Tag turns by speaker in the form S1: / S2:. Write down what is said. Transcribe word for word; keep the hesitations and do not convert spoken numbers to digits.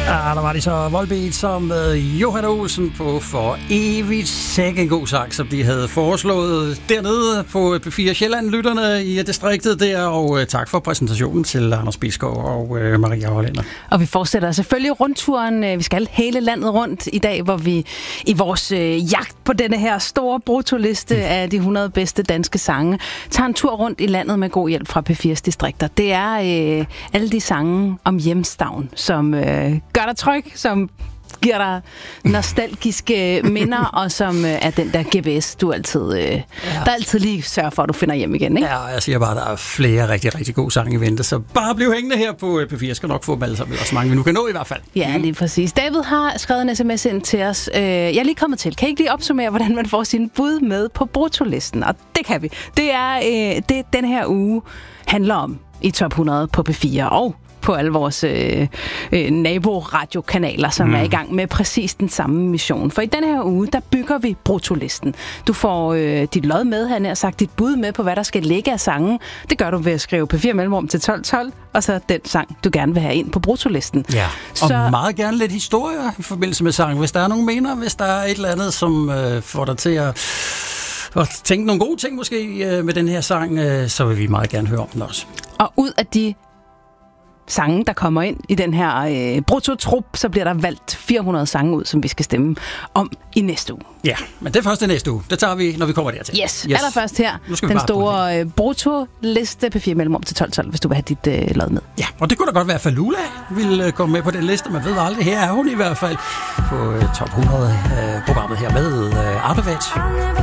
S1: Ja, der var de så Volbeat som uh, Johan Olsen på For Evigt. Sikke en god sang, som de havde foreslået dernede på P fire Sjælland-lytterne i distriktet der. Og uh, tak for præsentationen til Anders Bisgaard og uh, Maria Hollænder.
S2: Og vi fortsætter selvfølgelig rundturen. Vi skal hele landet rundt i dag, hvor vi i vores uh, jagt på denne her store brutoliste mm. af de hundrede bedste danske sange tager en tur rundt i landet med god hjælp fra P fires distrikter. Det er uh, alle de sange om hjemstavn, som uh, gør dig tryg, som giver dig nostalgiske minder, og som øh, er den der G P S, du altid, øh, ja. der altid lige sørger for, at du finder hjem igen, ikke?
S1: Ja, jeg siger bare, at der er flere rigtig, rigtig gode sange i vente, så bare bliv hængende her på P fire. Jeg skal nok få dem alle sammen, så mange vi nu kan nå i hvert fald.
S2: Ja, lige præcis. David har skrevet en sms ind til os. Øh, jeg er lige kommet til. Kan I ikke lige opsummere, hvordan man får sin bud med på brutolisten? Og det kan vi. Det er øh, det, den her uge handler om i top hundrede på P fire, og på alle vores øh, øh, naboradiokanaler, som mm. er i gang med præcis den samme mission. For i den her uge, der bygger vi brutolisten. Du får øh, dit lod med, han har sagt, dit bud med på, hvad der skal ligge af sangen. Det gør du ved at skrive P fire mellemrum til tolv tolv, og så den sang, du gerne vil have ind på brutolisten.
S1: Ja, og så meget gerne lidt historier i forbindelse med sangen. Hvis der er nogen mener, hvis der er et eller andet, som øh, får dig til at og tænke nogle gode ting måske øh, med den her sang, øh, så vil vi meget gerne høre om den også.
S2: Og ud af de sange, der kommer ind i den her øh, brutotrup, så bliver der valgt fire hundrede sange ud, som vi skal stemme om i næste uge.
S1: Ja, men det er først i næste uge. Det tager vi, når vi kommer dertil.
S2: Yes, yes. Allerførst her, den store øh, brutoliste P fire mellemrum til tolv tolv, hvis du vil have dit øh, lod med.
S1: Ja, og det kunne da godt være, at Falula ville øh, komme med på den liste. Man ved aldrig, her er hun i hvert fald på øh, top hundrede øh, programmet her med øh, Artevat.